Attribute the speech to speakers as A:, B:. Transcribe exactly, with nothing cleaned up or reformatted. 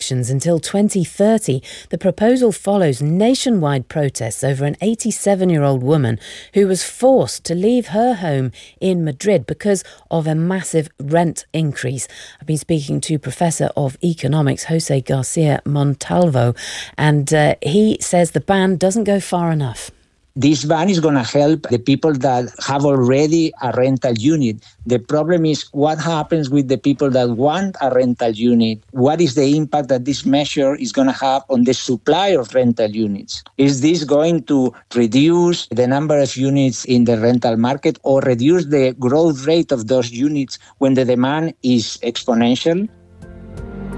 A: evictions until twenty thirty. The proposal follows nationwide protests over an eighty-seven-year-old woman who was forced to leave her home in Madrid because of a massive rent increase. I've been speaking to Professor of Economics Jose Garcia Montalvo, and uh, he says the ban doesn't go far enough.
B: This ban is going to help the people that have already a rental unit. The problem is what happens with the people that want a rental unit? What is the impact that this measure is going to have on the supply of rental units? Is this going to reduce the number of units in the rental market or reduce the growth rate of those units when the demand is exponential?